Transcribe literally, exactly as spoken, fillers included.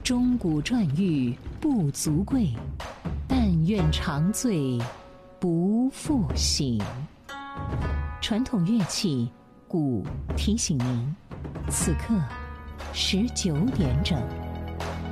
钟鼓馔玉不足贵，但愿长醉不复醒。传统乐器鼓提醒您，此刻十九点整。